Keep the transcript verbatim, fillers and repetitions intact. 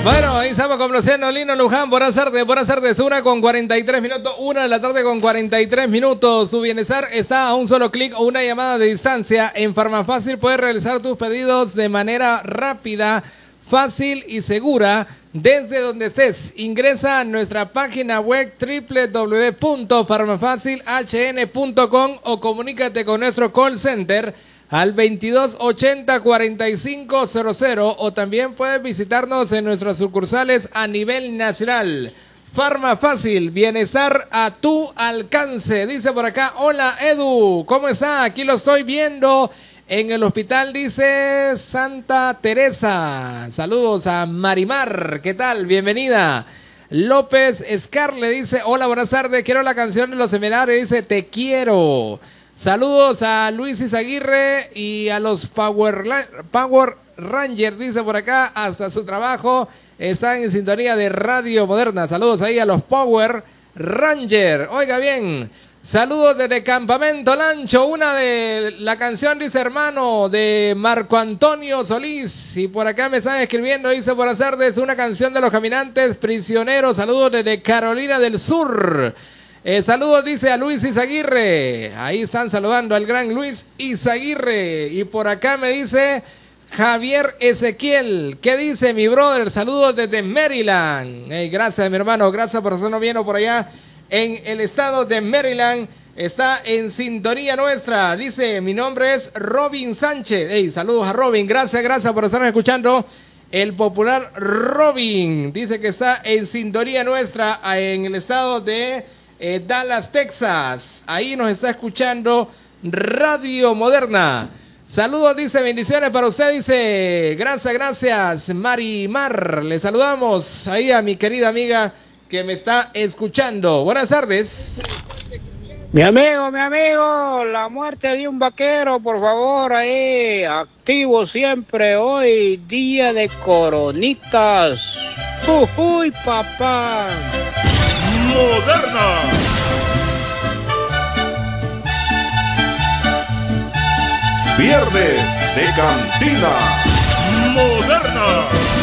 Bueno, ahí estamos con Luciano Lino Luján. Buenas tardes, buenas tardes. Una con cuarenta y tres minutos, una de la tarde con cuarenta y tres minutos. Tu bienestar está a un solo clic o una llamada de distancia. En Farmafácil puedes realizar tus pedidos de manera rápida, fácil y segura desde donde estés. Ingresa a nuestra página web doble u doble u doble u punto farmafacil h n punto com o comunícate con nuestro call center al veintidós ochenta cuarenta y cinco cero cero, o también puedes visitarnos en nuestras sucursales a nivel nacional. Farmafácil, bienestar a tu alcance. Dice por acá, hola Edu, ¿cómo está? Aquí lo estoy viendo en el hospital, dice Santa Teresa. Saludos a Marimar, ¿qué tal? Bienvenida. López Escarle dice, hola, buenas tardes, quiero la canción de los seminarios, dice, te quiero. Saludos a Luis Izaguirre y a los Power, Power Rangers, dice por acá, hasta su trabajo. Están en sintonía de Radio Moderna. Saludos ahí a los Power Rangers. Oiga bien, saludos desde Campamento Lancho. Una de la canción, dice hermano, de Marco Antonio Solís. Y por acá me están escribiendo, dice buenas tardes, una canción de los Caminantes Prisioneros. Saludos desde Carolina del Sur. Eh, saludos, dice a Luis Izaguirre. Ahí están saludando al gran Luis Izaguirre. Y por acá me dice Javier Ezequiel. ¿Qué dice mi brother? Saludos desde Maryland. Hey, gracias, mi hermano. Gracias por estarnos viendo por allá en el estado de Maryland. Está en sintonía nuestra. Dice, mi nombre es Robin Sánchez. Hey, saludos a Robin. Gracias, gracias por estarnos escuchando. El popular Robin. Dice que está en sintonía nuestra en el estado de Eh, Dallas, Texas. Ahí nos está escuchando Radio Moderna. Saludos, dice, bendiciones para usted, dice, gracias, gracias, Marimar. Le saludamos ahí a mi querida amiga que me está escuchando. Buenas tardes. Mi amigo, mi amigo, la muerte de un vaquero, por favor, ahí, activo siempre, hoy, día de coronitas. Uy, papá. Moderna. Viernes de Cantina Moderna.